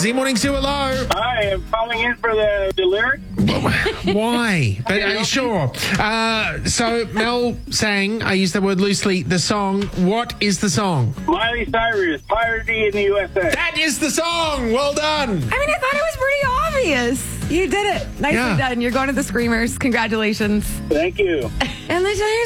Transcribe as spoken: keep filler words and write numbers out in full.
Z Morning Zoo, hello. Hi, I'm calling in for the, the lyric. Why? But uh, sure. Uh, so Mel sang, I use the word loosely, the song. What is the song? Miley Cyrus, Piracy in the U S A. That is the song. Well done. I mean, I thought it was pretty obvious. You did it. Nicely Yeah. done. You're going to the Screamers. Congratulations. Thank you. And then